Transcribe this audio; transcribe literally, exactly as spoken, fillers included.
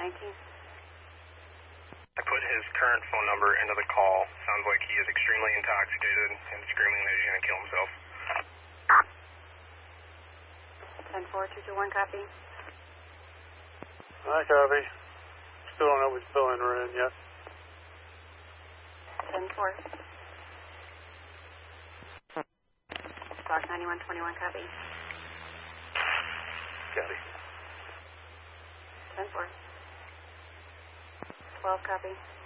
nineteen. I put his current phone number into the call. Sounds like he is extremely intoxicated and screaming that he's going to kill himself. ten four two two one, copy. Hi, copy. Still don't know which building we're in yet. ten four. Block ninety-one twenty-one, copy. Copy. ten four. twelve, copy.